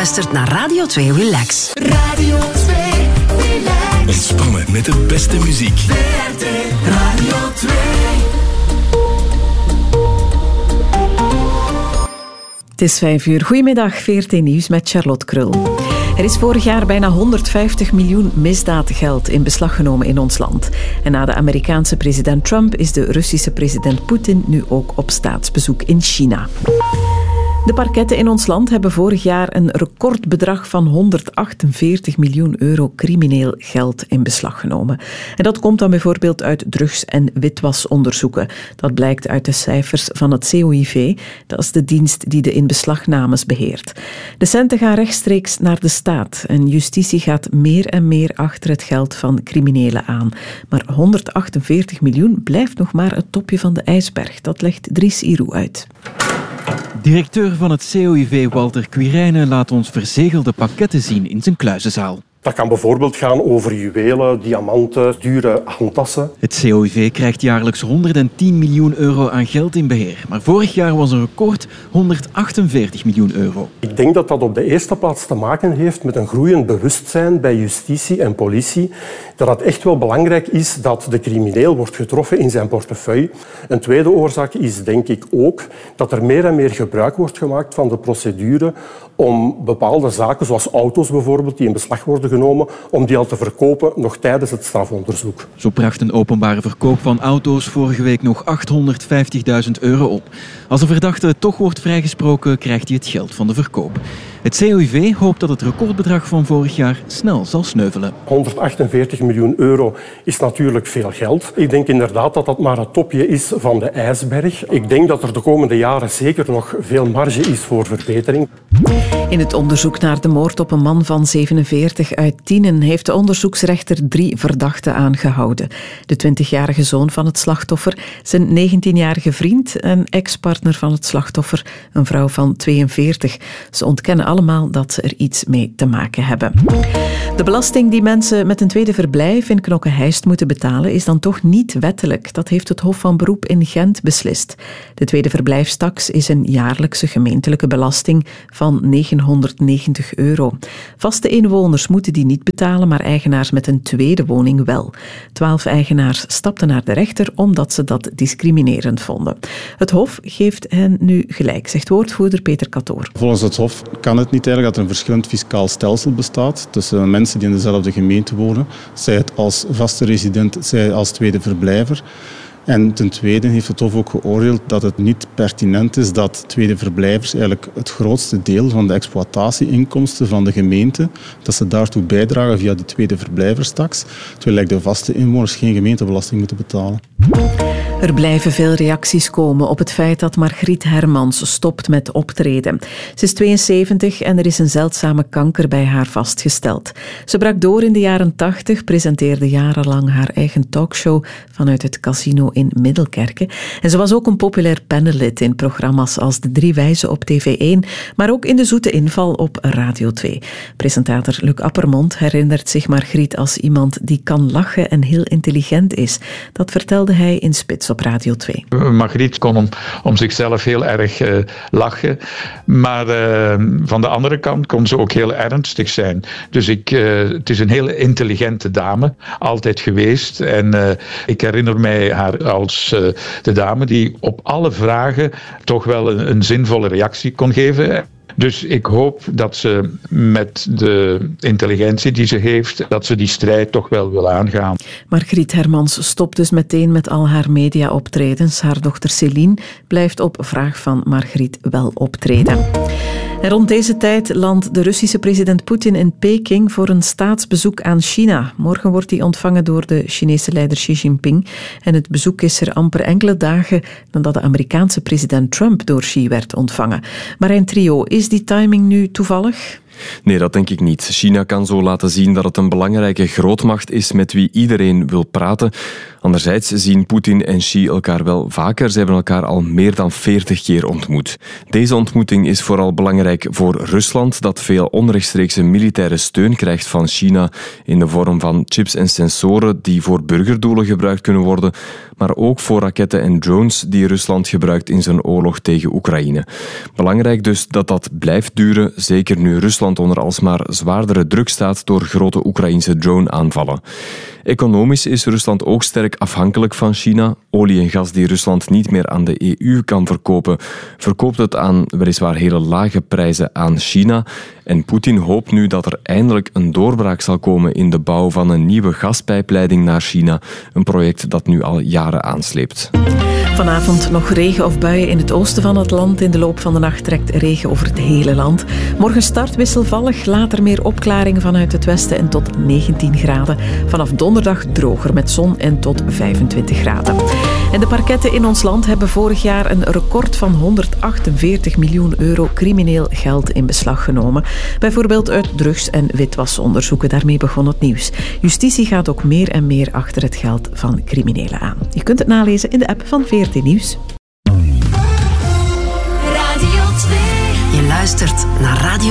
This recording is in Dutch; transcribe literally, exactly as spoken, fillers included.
luistert naar Radio twee Relax. Radio twee Relax. Ontspannen met de beste muziek. V R T Radio twee. Het is vijf uur. Goedemiddag, V R T Nieuws met Charlotte Krul. Er is vorig jaar bijna honderdvijftig miljoen misdaadgeld in beslag genomen in ons land. En na de Amerikaanse president Trump is de Russische president Poetin nu ook op staatsbezoek in China. De parketten in ons land hebben vorig jaar een recordbedrag van honderdachtenveertig miljoen euro crimineel geld in beslag genomen. En dat komt dan bijvoorbeeld uit drugs- en witwasonderzoeken. Dat blijkt uit de cijfers van het C O I V. Dat is de dienst die de inbeslagnames beheert. De centen gaan rechtstreeks naar de staat en justitie gaat meer en meer achter het geld van criminelen aan. Maar honderdachtenveertig miljoen blijft nog maar het topje van de ijsberg. Dat legt Dries Irou uit. Directeur van het C O I V, Walter Quirijnen, laat ons verzegelde pakketten zien in zijn kluizenzaal. Dat kan bijvoorbeeld gaan over juwelen, diamanten, dure handtassen. Het C O I V krijgt jaarlijks honderdtien miljoen euro aan geld in beheer. Maar vorig jaar was een record honderdachtenveertig miljoen euro. Ik denk dat dat op de eerste plaats te maken heeft met een groeiend bewustzijn bij justitie en politie. Dat het echt wel belangrijk is dat de crimineel wordt getroffen in zijn portefeuille. Een tweede oorzaak is denk ik ook dat er meer en meer gebruik wordt gemaakt van de procedure om bepaalde zaken, zoals auto's bijvoorbeeld, die in beslag worden genomen, om die al te verkopen nog tijdens het strafonderzoek. Zo bracht een openbare verkoop van auto's vorige week nog achthonderdvijftigduizend euro op. Als een verdachte toch wordt vrijgesproken, krijgt hij het geld van de verkoop. Het C O I V hoopt dat het recordbedrag van vorig jaar snel zal sneuvelen. honderdachtenveertig miljoen euro is natuurlijk veel geld. Ik denk inderdaad dat dat maar het topje is van de ijsberg. Ik denk dat er de komende jaren zeker nog veel marge is voor verbetering. In het onderzoek naar de moord op een man van zevenenveertig uit Tienen heeft de onderzoeksrechter drie verdachten aangehouden. De twintigjarige zoon van het slachtoffer, zijn negentienjarige vriend en ex-partner van het slachtoffer, een vrouw van tweeënveertig. Ze ontkennen allemaal dat ze er iets mee te maken hebben. De belasting die mensen met een tweede verblijf in Knokke-Heist moeten betalen is dan toch niet wettelijk. Dat heeft het Hof van Beroep in Gent beslist. De tweede verblijfstaks is een jaarlijkse gemeentelijke belasting van negenhonderdnegentig euro. Vaste inwoners moeten die niet betalen, maar eigenaars met een tweede woning wel. Twaalf eigenaars stapten naar de rechter omdat ze dat discriminerend vonden. Het Hof geeft hen nu gelijk, zegt woordvoerder Peter Katoor. Volgens het Hof kan het niet eigenlijk dat er een verschillend fiscaal stelsel bestaat tussen mensen die in dezelfde gemeente wonen, zij het als vaste resident, zij als tweede verblijver. En ten tweede heeft het Hof ook geoordeeld dat het niet pertinent is dat tweede verblijvers eigenlijk het grootste deel van de exploitatieinkomsten van de gemeente, dat ze daartoe bijdragen via die tweede verblijverstaks, terwijl de vaste inwoners geen gemeentebelasting moeten betalen. Er blijven veel reacties komen op het feit dat Margriet Hermans stopt met optreden. Ze is tweeënzeventig en er is een zeldzame kanker bij haar vastgesteld. Ze brak door in de jaren tachtig, presenteerde jarenlang haar eigen talkshow vanuit het casino in Middelkerke. En ze was ook een populair panellid in programma's als De Drie Wijzen op T V één, maar ook in De Zoete Inval op Radio twee. Presentator Luc Appermond herinnert zich Margriet als iemand die kan lachen en heel intelligent is. Dat vertelde hij in Spits op Radio twee. Margriet kon om, om zichzelf heel erg uh, lachen, maar uh, van de andere kant kon ze ook heel ernstig zijn. Dus ik, uh, het is een hele intelligente dame, altijd geweest. En uh, ik herinner mij haar als uh, de dame die op alle vragen toch wel een, een zinvolle reactie kon geven. Dus ik hoop dat ze met de intelligentie die ze heeft, dat ze die strijd toch wel wil aangaan. Margriet Hermans stopt dus meteen met al haar mediaoptredens. Haar dochter Céline blijft op vraag van Margriet wel optreden. En rond deze tijd landt de Russische president Poetin in Peking voor een staatsbezoek aan China. Morgen wordt hij ontvangen door de Chinese leider Xi Jinping. En het bezoek is er amper enkele dagen nadat de Amerikaanse president Trump door Xi werd ontvangen. Marijn Trio, is die timing nu toevallig? Nee, dat denk ik niet. China kan zo laten zien dat het een belangrijke grootmacht is met wie iedereen wil praten. Anderzijds zien Poetin en Xi elkaar wel vaker. Ze hebben elkaar al meer dan veertig keer ontmoet. Deze ontmoeting is vooral belangrijk voor Rusland, dat veel onrechtstreekse militaire steun krijgt van China in de vorm van chips en sensoren die voor burgerdoelen gebruikt kunnen worden, maar ook voor raketten en drones die Rusland gebruikt in zijn oorlog tegen Oekraïne. Belangrijk dus dat dat blijft duren, zeker nu Rusland Rusland onder alsmaar zwaardere druk staat door grote Oekraïnse drone-aanvallen. Economisch is Rusland ook sterk afhankelijk van China. Olie en gas die Rusland niet meer aan de E U kan verkopen, verkoopt het aan weliswaar hele lage prijzen aan China. En Poetin hoopt nu dat er eindelijk een doorbraak zal komen in de bouw van een nieuwe gaspijpleiding naar China. Een project dat nu al jaren aansleept. Vanavond nog regen of buien in het oosten van het land. In de loop van de nacht trekt regen over het hele land. Morgen start wisselvallig, later meer opklaringen vanuit het westen en tot negentien graden. Vanaf donderdag droger met zon en tot vijfentwintig graden. En de parketten in ons land hebben vorig jaar een record van honderdachtenveertig miljoen euro crimineel geld in beslag genomen. Bijvoorbeeld uit drugs- en witwasonderzoeken. Daarmee begon het nieuws. Justitie gaat ook meer en meer achter het geld van criminelen aan. Je kunt het nalezen in de app van V R T Nieuws. Radio twee. Je luistert naar Radio